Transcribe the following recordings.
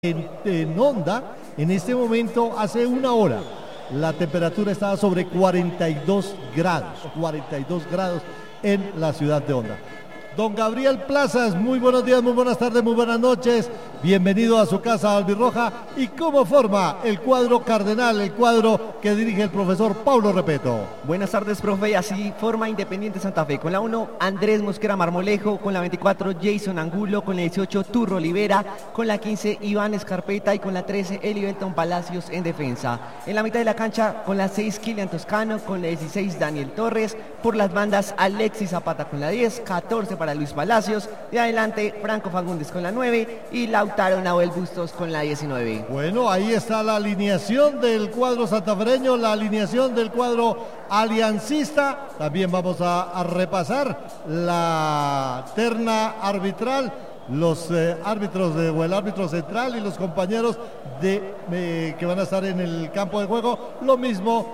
En Honda, en este momento, hace una hora, la temperatura estaba sobre 42 grados en la ciudad de Honda. Don Gabriel Plazas, muy buenos días, muy buenas tardes, muy buenas noches. Bienvenido a su casa albirroja. ¿Y cómo forma el cuadro cardenal, el cuadro que dirige el profesor Paulo Repeto? Buenas tardes, profe. Así forma Independiente Santa Fe. Con la 1, Andrés Mosquera Marmolejo. Con la 24, Jason Angulo. Con la 18, Turro Olivera. Con la 15, Iván Escarpeta. Y con la 13, Elivelton Palacios en defensa. En la mitad de la cancha, con la 6, Kilian Toscano. Con la 16, Daniel Torres. Por las bandas, Alexis Zapata con la 10, 14 para Luis Palacios. De adelante, Franco Fagundes con la 9 y Lautaro Nahuel Bustos con la 19. Bueno, ahí está la alineación del cuadro santafereño, la alineación del cuadro aliancista. También vamos a repasar la terna arbitral, los árbitros o el árbitro central y los compañeros que van a estar en el campo de juego. Lo mismo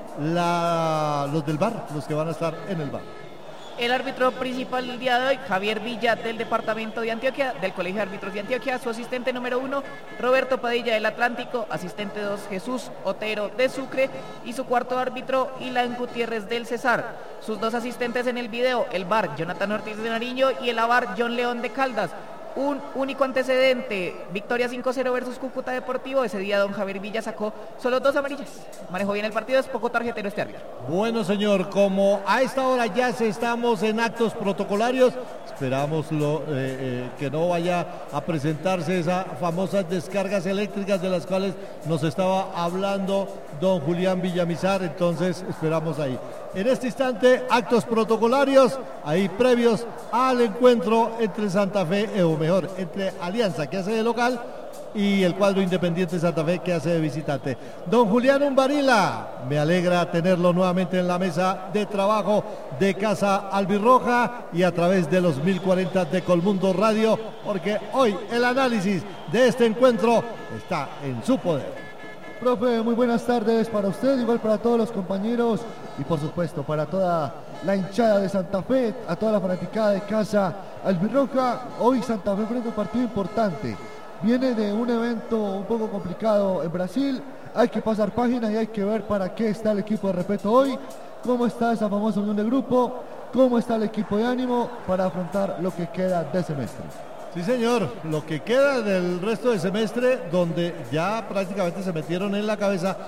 los del VAR, los que van a estar en el VAR. El árbitro principal del día de hoy, Javier Villa, del departamento de Antioquia, del Colegio de Árbitros de Antioquia. Su asistente número 1, Roberto Padilla del Atlántico. Asistente 2, Jesús Otero de Sucre. Y su cuarto árbitro, Ilan Gutiérrez del Cesar. Sus dos asistentes en el video, el VAR, Jonathan Ortiz de Nariño, y el AVAR, John León de Caldas. Un único antecedente, victoria 5-0 versus Cúcuta Deportivo. Ese día don Javier Villa sacó solo 2 amarillas. Manejó bien el partido, es poco tarjetero este árbitro. Bueno, señor, como a esta hora ya estamos en actos protocolarios, esperamos que no vaya a presentarse esas famosas descargas eléctricas de las cuales nos estaba hablando don Julián Villamizar, entonces esperamos ahí. En este instante, actos protocolarios, ahí previos al encuentro entre Santa Fe, entre Alianza, que hace de local, y el cuadro Independiente Santa Fe, que hace de visitante. Don Julián Umbarila, me alegra tenerlo nuevamente en la mesa de trabajo de Casa Albirroja y a través de los 1040 de Colmundo Radio, porque hoy el análisis de este encuentro está en su poder. Profe, muy buenas tardes para usted, igual para todos los compañeros y por supuesto para toda la hinchada de Santa Fe, a toda la fanaticada de Casa Albirroja. Hoy Santa Fe frente a un partido importante. Viene de un evento un poco complicado en Brasil, hay que pasar página y hay que ver para qué está el equipo de Repeto hoy, cómo está esa famosa unión de grupo, cómo está el equipo de ánimo para afrontar lo que queda de semestre. Sí, señor, lo que queda del resto del semestre, donde ya prácticamente se metieron en la cabeza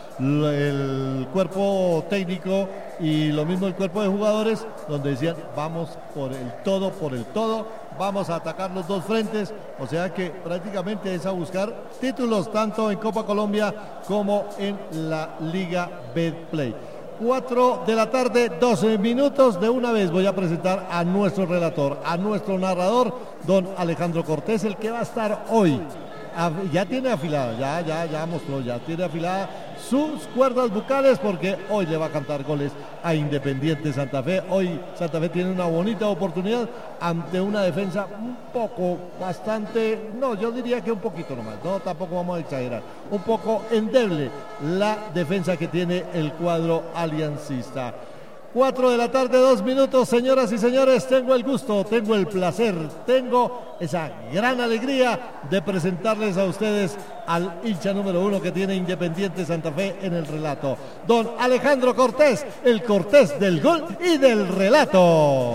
el cuerpo técnico y lo mismo el cuerpo de jugadores, donde decían vamos por el todo, vamos a atacar los dos frentes, o sea que prácticamente es a buscar títulos tanto en Copa Colombia como en la Liga Betplay. 4 de la tarde, 12 minutos. De una vez voy a presentar a nuestro relator, a nuestro narrador, don Alejandro Cortés, el que va a estar hoy. Ya tiene afilada, ya mostró, ya tiene afilada sus cuerdas vocales porque hoy le va a cantar goles a Independiente Santa Fe. Hoy Santa Fe tiene una bonita oportunidad ante una defensa yo diría que un poquito nomás, no, tampoco vamos a exagerar, un poco endeble la defensa que tiene el cuadro aliancista. 4 de la tarde, 2 minutos, señoras y señores, tengo el gusto, tengo el placer, tengo esa gran alegría de presentarles a ustedes al hincha número 1 que tiene Independiente Santa Fe en el relato, don Alejandro Cortés, el Cortés del gol y del relato.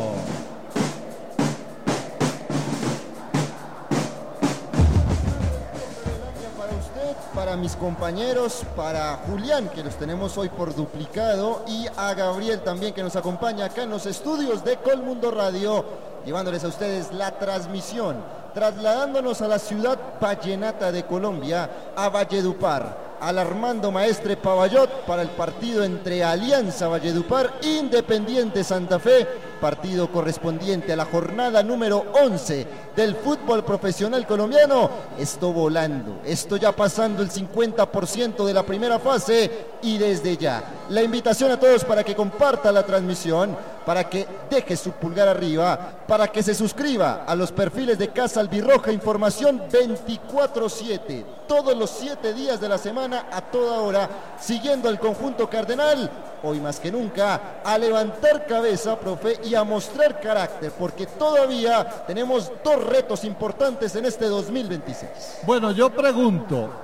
Para mis compañeros, para Julián, que los tenemos hoy por duplicado, y a Gabriel también, que nos acompaña acá en los estudios de Colmundo Radio, llevándoles a ustedes la transmisión, trasladándonos a la ciudad vallenata de Colombia, a Valledupar, al Armando Maestre Pavallot, para el partido entre Alianza Valledupar e Independiente Santa Fe, partido correspondiente a la jornada número 11 del fútbol profesional colombiano. Esto volando, esto ya pasando el 50% de la primera fase, y desde ya la invitación a todos para que comparta la transmisión, para que deje su pulgar arriba, para que se suscriba a los perfiles de Casa Albirroja, información 24/7, todos los 7 días de la semana, a toda hora, siguiendo al conjunto cardenal hoy más que nunca, a levantar cabeza, profe, y a mostrar carácter, porque todavía tenemos dos retos importantes en este 2026. Bueno, yo pregunto,